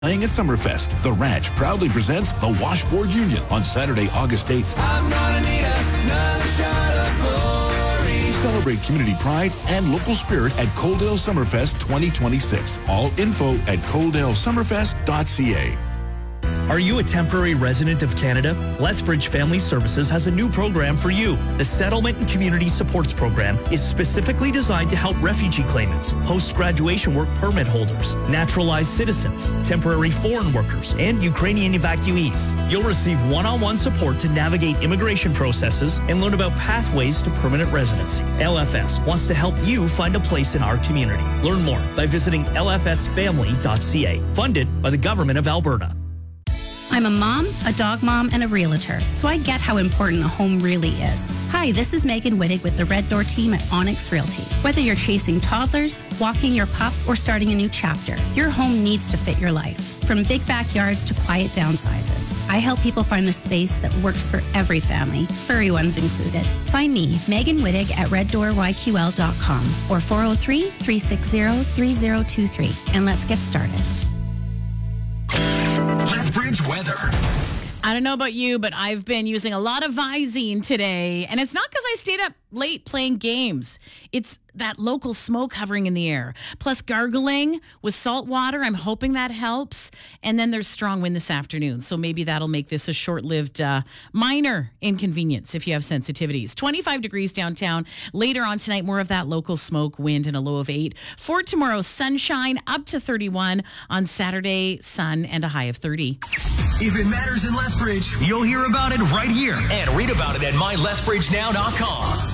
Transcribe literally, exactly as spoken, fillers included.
Playing at Summerfest, The Ranch proudly presents the Washboard Union on Saturday, August eighth. I'm gonna need another shot of glory. Celebrate community pride and local spirit at Coaldale Summerfest twenty twenty-six. All info at coaldale summerfest dot c a. Are you a temporary resident of Canada? Lethbridge Family Services has a new program for you. The Settlement and Community Supports Program is specifically designed to help refugee claimants, post-graduation work permit holders, naturalized citizens, temporary foreign workers, and Ukrainian evacuees. You'll receive one-on-one support to navigate immigration processes and learn about pathways to permanent residency. L F S wants to help you find a place in our community. Learn more by visiting l f s family dot c a. Funded by the Government of Alberta. I'm a mom, a dog mom, and a realtor, so I get how important a home really is. Hi, this is Megan Wittig with the Red Door team at Onyx Realty. Whether you're chasing toddlers, walking your pup, or starting a new chapter, your home needs to fit your life. From big backyards to quiet downsizes, I help people find the space that works for every family, furry ones included. Find me, Megan Wittig, at red door y q l dot com or four oh three, three six zero, three zero two three, and let's get started. Lethbridge weather. I don't know about you, but I've been using a lot of Visine today, and it's not because I stayed up late playing games. It's that local smoke hovering in the air, plus gargling with salt water. I'm hoping that helps. And then there's strong wind this afternoon, so maybe that'll make this a short-lived uh, minor inconvenience if you have sensitivities. twenty-five degrees downtown. Later on tonight, more of that local smoke, wind, and a low of eight. For tomorrow, sunshine up to thirty-one. On Saturday, sun and a high of thirty. If it matters in Lethbridge, you'll hear about it right here and read about it at my lethbridge now dot com.